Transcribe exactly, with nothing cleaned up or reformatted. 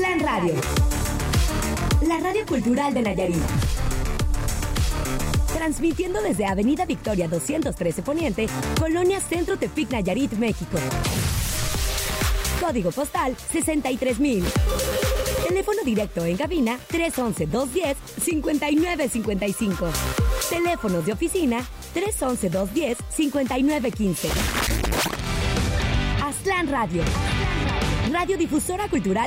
Aztlán Radio, la radio cultural de Nayarit. Transmitiendo desde Avenida Victoria doscientos trece Poniente, Colonia Centro Tepic, Nayarit, México. Código postal sesenta y tres mil. Teléfono directo en cabina tres once, dos diez, cincuenta y nueve cincuenta y cinco. Teléfonos de oficina tres once, dos diez, cincuenta y nueve quince. Aztlán Radio, radiodifusora cultural